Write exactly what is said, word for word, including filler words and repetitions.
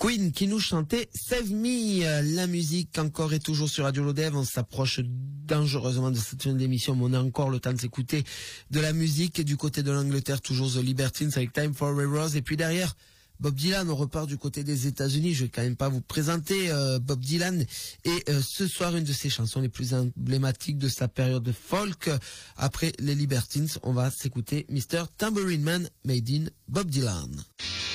Queen qui nous chantait Save Me. La musique encore et toujours sur Radio Lodève. On s'approche dangereusement de cette fin d'émission, mais on a encore le temps de s'écouter de la musique. Et du côté de l'Angleterre, toujours The Libertines avec Time for a Rose. Et puis derrière, Bob Dylan, on repart du côté des États-Unis. Je vais quand même pas vous présenter euh, Bob Dylan. Et euh, ce soir, une de ses chansons les plus emblématiques de sa période folk. Après les Libertines, on va s'écouter mister Tambourine Man, made in Bob Dylan.